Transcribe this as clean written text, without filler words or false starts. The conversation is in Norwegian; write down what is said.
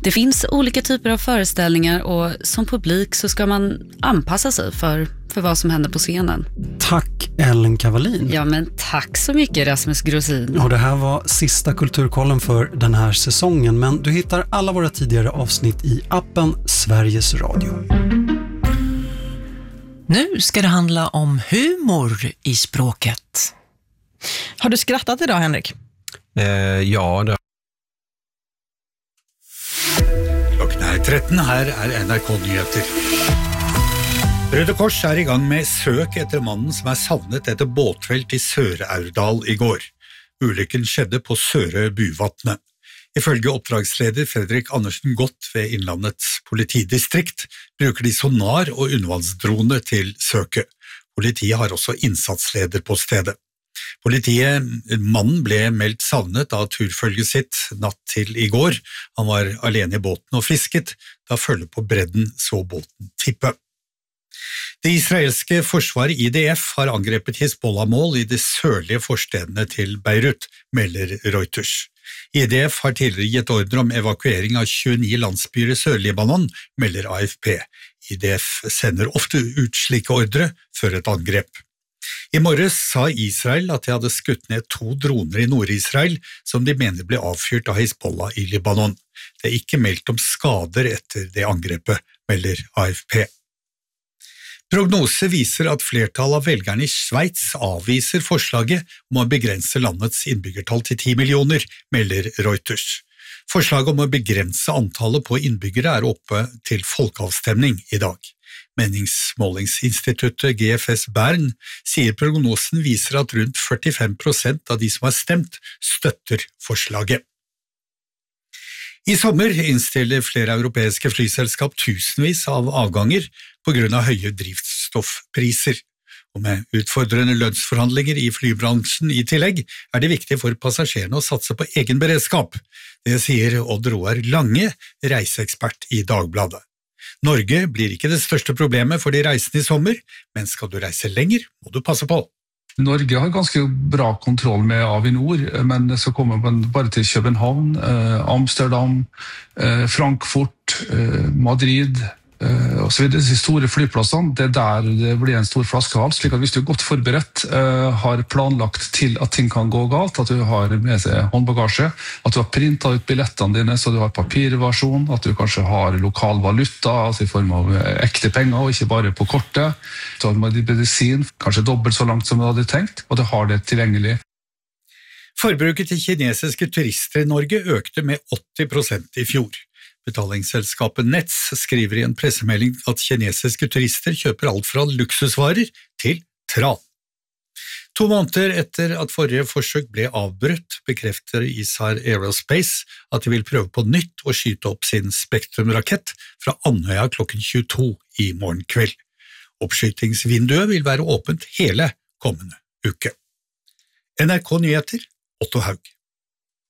Det finns olika typer av föreställningar och som publik så ska man anpassa sig för vad som händer på scenen. Tack Ellen Kavalin. Ja, men tack så mycket Rasmus Grossin. Och det här var sista Kulturkollen för den här säsongen, men du hittar alla våra tidigare avsnitt i appen Sveriges Radio. Nu ska det handla om humor i språket. Har du skrattat idag, Henrik? Ja, det. Klokken 13, her NRK-nyheter. Røde Kors i gang med søk etter mannen som savnet etter båtvelt i Sør-Aurdal i går. Ulykken skjedde på Søre Buvatnet. Ifølge oppdragsleder Fredrik Andersen Gott ved Innlandets politidistrikt bruker de sonar og undervannsdrone til søket. Politiet har også innsatsleder på stedet. Mannen ble meldt savnet av turfølget sitt natt til i går. Han var alene i båten og fisket, da følget på bredden så båten tippe. Det israelske forsvaret IDF har angrepet Hezbollah-mål i de sørlige forstedene til Beirut, melder Reuters. IDF har tidligere gitt ordre om evakuering av 29 landsbyer i Sør-Libanon, melder AFP. IDF sender ofte ut slike ordre før et angrep. I morges sa Israel at de hadde skutt ned 2 droner i Nord-Israel som de mener ble avfyrt av Hezbollah i Libanon. Det er ikke meldt om skader etter det angrepet, melder AFP. Prognose viser at flertallet av velgerne i Sveits avviser forslaget om å begrense landets innbyggertall til 10 millioner, melder Reuters. Forslaget om å begrense antallet på innbyggere er oppe til folkeavstemning i dag. Meningsmålingsinstituttet GFS Bern sier prognosen viser at rundt 45% av de som har stemt, støtter forslaget. I sommer innstiller flere europeiske flyselskap tusenvis av avganger på grunn av høye drivstoffpriser. Og med utfordrende lønnsforhandlinger i flybransjen i tillegg er det viktig for passasjerene å satse på egen beredskap. Det sier Odd Roar Lange, reiseekspert i Dagbladet. Norge blir ikke det største problemet for de reisende i sommer, men skal du reise lenger, må du passe på. Norge har ganske bra kontroll med Avinor, men så kommer man bare til København, Amsterdam, Frankfurt, Madrid og så videre. De store flyplassene, det er der det blir en stor flaskehals, slik at hvis du er godt forberedt, har planlagt til at ting kan gå galt, at du har med seg håndbagasje, at du har printet ut billettene dine så du har papirversjon, at du kanskje har lokal valuta, altså i form av ekte penger og ikke bare på kortet, så har du medisin, kanskje dobbelt så langt som du hadde tenkt, og du har det tilgjengelig. Forbruket til kinesiske turister i Norge økte med 80% i fjor. Betalingsselskapet Nets skriver i en pressemelding at kinesiske turister kjøper alt fra luksusvarer til tran. 2 måneder etter at forrige forsøk ble avbrutt, bekrefter Isar Aerospace at de vil prøve på nytt å skyte opp sin Spektrum-rakett fra Andøya klokken 22 i morgen kveld. Oppskytingsvinduet vil være åpent hele kommende uke. NRK Nyheter, Otto Haug.